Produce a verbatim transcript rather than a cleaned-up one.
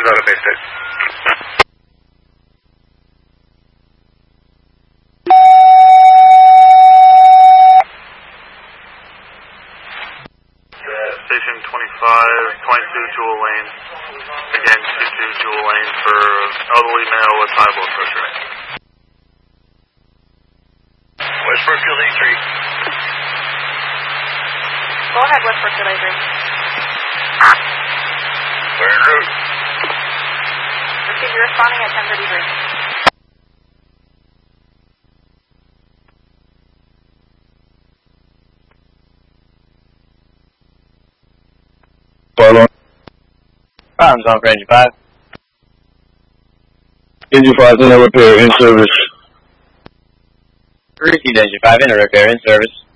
out of Bay State. Station twenty-five, twenty-two dual lane. Again, twenty-two dual lane for elderly male with high blood pressure. West Brookfield A three. Go ahead, West Brookfield A three. We're en route. Receive, you're responding at ten thirty-three. Follow. Problems on for engine five. Engine five in repair, in service. Received engine five in repair, in service.